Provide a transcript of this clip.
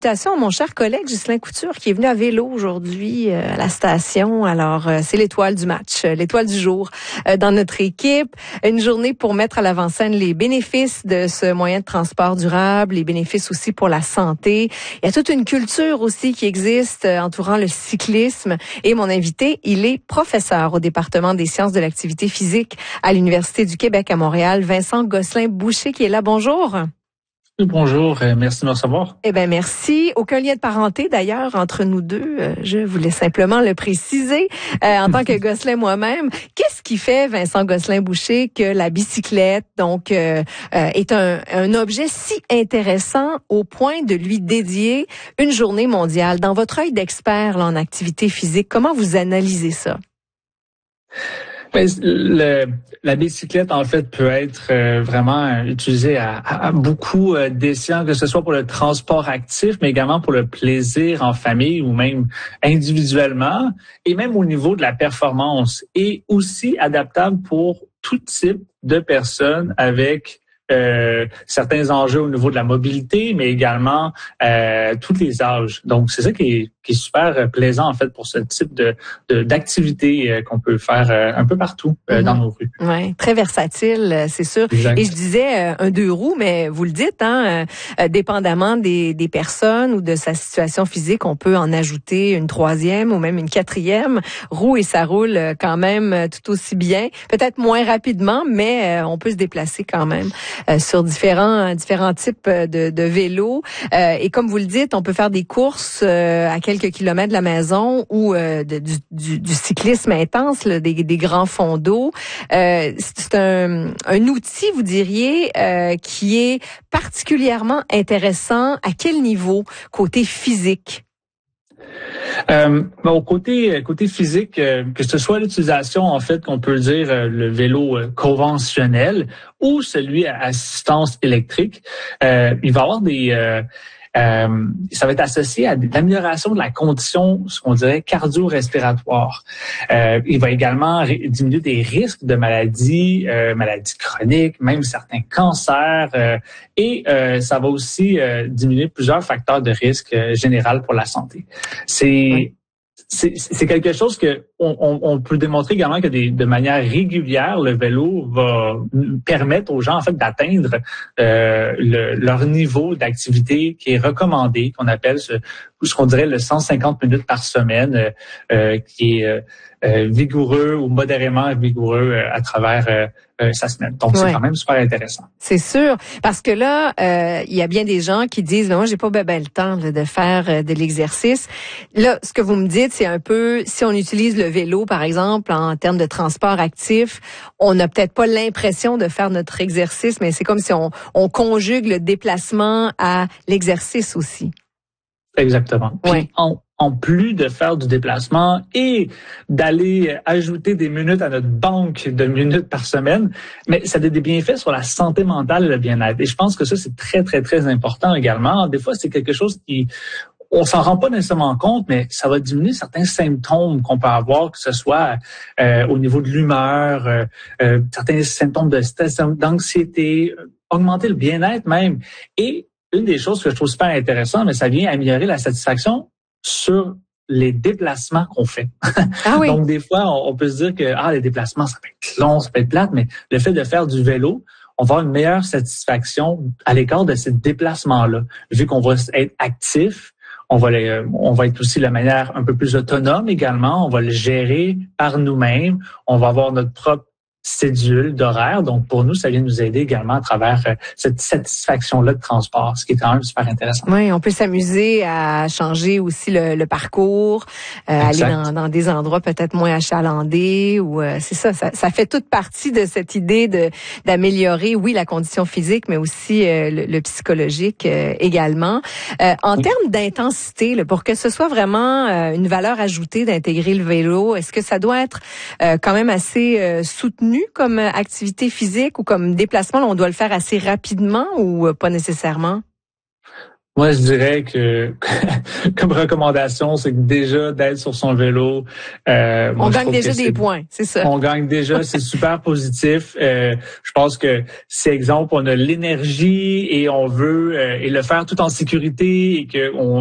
Salutations à mon cher collègue Ghislain Couture qui est venu à vélo aujourd'hui à la station. Alors, c'est l'étoile du match, l'étoile du jour dans notre équipe. Une journée pour mettre à l'avant-scène les bénéfices de ce moyen de transport durable, les bénéfices aussi pour la santé. Il y a toute une culture aussi qui existe entourant le cyclisme. Et mon invité, il est professeur au département des sciences de l'activité physique à l'Université du Québec à Montréal, Vincent Gosselin-Boucher qui est là. Bonjour. Bonjour, merci de me recevoir. Eh bien, merci. Aucun lien de parenté, d'ailleurs, entre nous deux. Je voulais simplement le préciser en tant que Gosselin moi-même. Qu'est-ce qui fait, Vincent Gosselin-Boucher, que la bicyclette, donc, est un objet si intéressant au point de lui dédier une journée mondiale? Dans votre œil d'expert là, en activité physique, comment vous analysez ça? Ben, la bicyclette, en fait, peut être vraiment utilisée à beaucoup d'escients, que ce soit pour le transport actif, mais également pour le plaisir en famille ou même individuellement, et même au niveau de la performance, et aussi adaptable pour tout type de personnes avec certains enjeux au niveau de la mobilité, mais également tous les âges. Donc, c'est ça qui est super plaisant, en fait, pour ce type d'activité qu'on peut faire un peu partout dans nos rues. Oui, très versatile, c'est sûr. Exact. Et je disais un deux roues, mais vous le dites, dépendamment des personnes ou de sa situation physique, on peut en ajouter une troisième ou même une quatrième roue et ça roule quand même tout aussi bien. Peut-être moins rapidement, mais on peut se déplacer quand même sur différents types de vélos. Et comme vous le dites, on peut faire des courses à quelques kilomètres de la maison ou du cyclisme intense, là, des grands fonds d'eau. C'est un outil, vous diriez, qui est particulièrement intéressant. À quel niveau? Côté physique? Au côté physique, que ce soit l'utilisation, en fait, qu'on peut dire le vélo conventionnel ou celui à assistance électrique, il va y avoir ça va être associé à l'amélioration de la condition, ce qu'on dirait cardio-respiratoire. Il va également diminuer des risques de maladies chroniques, même certains cancers, et ça va aussi diminuer plusieurs facteurs de risque général pour la santé. C'est quelque chose que on peut démontrer également que de manière régulière, le vélo va permettre aux gens en fait d'atteindre leur niveau d'activité qui est recommandé, qu'on appelle ce qu'on dirait le 150 minutes par semaine, qui est vigoureux ou modérément vigoureux à travers sa semaine. Donc, c'est quand même super intéressant. C'est sûr. Parce que là, il y a bien des gens qui disent, moi, j'ai pas le temps là, de faire de l'exercice. Là, ce que vous me dites, c'est un peu, si on utilise le vélo, par exemple, en termes de transport actif, on n'a peut-être pas l'impression de faire notre exercice, mais c'est comme si on conjugue le déplacement à l'exercice aussi. Exactement. Puis, en plus de faire du déplacement et d'aller ajouter des minutes à notre banque de minutes par semaine, mais ça a des bienfaits sur la santé mentale et le bien-être. Et je pense que ça, c'est très, très, très important également. Des fois, c'est quelque chose on s'en rend pas nécessairement compte, mais ça va diminuer certains symptômes qu'on peut avoir, que ce soit au niveau de l'humeur, certains symptômes de stress, d'anxiété, augmenter le bien-être même. Et une des choses que je trouve super intéressant, mais ça vient améliorer la satisfaction sur les déplacements qu'on fait. Ah oui. Donc, des fois, on peut se dire que les déplacements, ça peut être long, ça peut être plate, mais le fait de faire du vélo, on va avoir une meilleure satisfaction à l'égard de ces déplacements-là. Vu qu'on va être actif, on va être aussi de manière un peu plus autonome également. On va le gérer par nous-mêmes. On va avoir notre propre cédule d'horaire. Donc, pour nous, ça vient nous aider également à travers cette satisfaction-là de transport, ce qui est quand même super intéressant. Oui, on peut s'amuser à changer aussi le parcours, aller dans des endroits peut-être moins achalandés ou c'est ça fait toute partie de cette idée d'améliorer, oui, la condition physique, mais aussi le psychologique également. En termes d'intensité, là, pour que ce soit vraiment une valeur ajoutée d'intégrer le vélo, est-ce que ça doit être quand même assez soutenu comme activité physique ou comme déplacement? Là, on doit le faire assez rapidement ou pas nécessairement? Moi, je dirais que comme recommandation, c'est que déjà d'être sur son vélo. On gagne déjà des points, c'est ça. On gagne déjà, c'est super positif. Je pense que c'est exemple, on a l'énergie et on veut et le faire tout en sécurité et que on